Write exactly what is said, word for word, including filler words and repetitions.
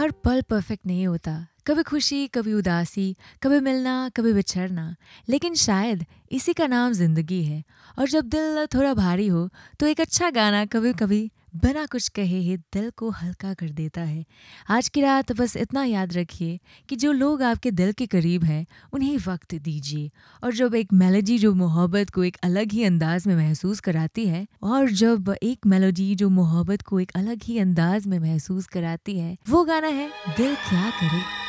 हर पल परफेक्ट नहीं होता। कभी खुशी, कभी उदासी, कभी मिलना, कभी बिछड़ना। लेकिन शायद इसी का नाम ज़िंदगी है। और जब दिल थोड़ा भारी हो तो एक अच्छा गाना कभी-कभी बिना कुछ कहे ही दिल को हल्का कर देता है। आज की रात बस इतना याद रखिए कि जो लोग आपके दिल के करीब हैं, उन्हें वक़्त दीजिए। और जब एक मेलोडी जो मोहब्बत को एक अलग ही अंदाज़ में महसूस कराती है और जब एक मेलोडी जो मोहब्बत को एक अलग ही अंदाज़ में महसूस कराती है, वो गाना है दिल क्या करे।